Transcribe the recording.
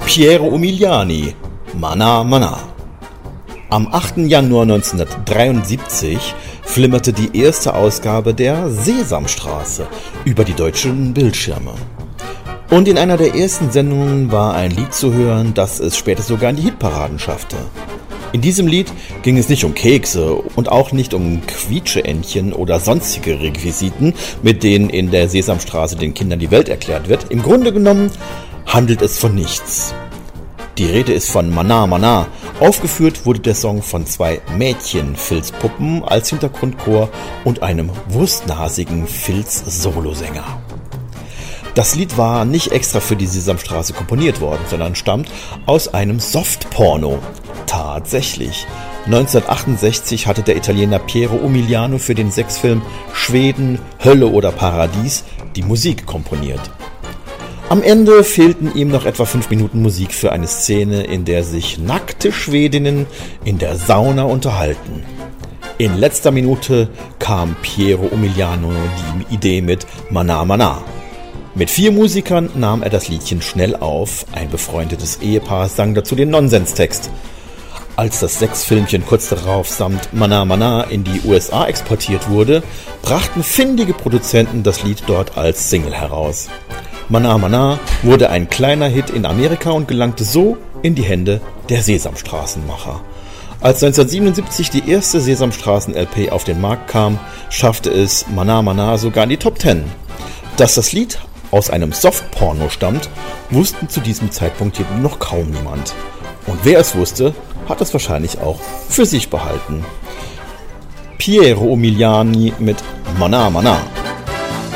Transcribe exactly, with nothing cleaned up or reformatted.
Piero Umiliani, Manà Manà. Am achten Januar neunzehnhundertdreiundsiebzig flimmerte die erste Ausgabe der Sesamstraße über die deutschen Bildschirme. Und in einer der ersten Sendungen war ein Lied zu hören, das es später sogar in die Hitparaden schaffte. In diesem Lied ging es nicht um Kekse und auch nicht um Quietscheentchen oder sonstige Requisiten, mit denen in der Sesamstraße den Kindern die Welt erklärt wird. Im Grunde genommen handelt es von nichts. Die Rede ist von Manà Manà. Aufgeführt wurde der Song von zwei Mädchen-Filzpuppen als Hintergrundchor und einem wurstnasigen Filz-Solosänger. Das Lied war nicht extra für die Sesamstraße komponiert worden, sondern stammt aus einem Softporno. Tatsächlich. neunzehnhundertachtundsechzig hatte der Italiener Piero Umiliani für den Sexfilm Schweden, Hölle oder Paradies die Musik komponiert. Am Ende fehlten ihm noch etwa fünf Minuten Musik für eine Szene, in der sich nackte Schwedinnen in der Sauna unterhalten. In letzter Minute kam Piero Umiliani die Idee mit Manà Manà. Mit vier Musikern nahm er das Liedchen schnell auf, ein befreundetes Ehepaar sang dazu den Nonsenstext. Als das Sexfilmchen kurz darauf samt Manà Manà in die U S A exportiert wurde, brachten findige Produzenten das Lied dort als Single heraus. Manà Manà wurde ein kleiner Hit in Amerika und gelangte so in die Hände der Sesamstraßenmacher. Als neunzehnhundertsiebenundsiebzig die erste Sesamstraßen-L P auf den Markt kam, schaffte es Manà Manà sogar in die Top Ten. Dass das Lied aus einem Softporno stammt, wussten zu diesem Zeitpunkt jedoch noch kaum niemand. Und wer es wusste, hat es wahrscheinlich auch für sich behalten. Piero Umiliani mit Manà Manà.